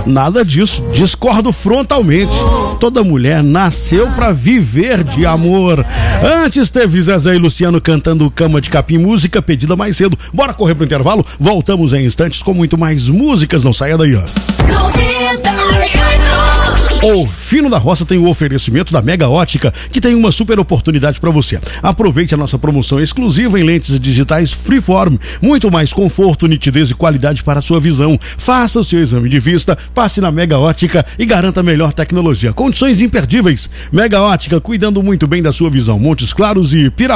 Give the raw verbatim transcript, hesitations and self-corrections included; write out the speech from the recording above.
Nada disso, discordo frontalmente. Toda mulher nasceu pra viver de amor. Antes teve Zezé e Luciano cantando Cama de Capim, música pedida mais cedo. Bora correr pro intervalo? Voltamos em instantes com muito mais músicas. Não saia daí, ó. O Fino da Roça tem o oferecimento da Mega Ótica, que tem uma super oportunidade para você. Aproveite a nossa promoção exclusiva em lentes digitais Freeform. Muito mais conforto, nitidez e qualidade para a sua visão. Faça o seu exame de vista, passe na Mega Ótica e garanta a melhor tecnologia. Condições imperdíveis. Mega Ótica, cuidando muito bem da sua visão. Montes Claros e Pirapora.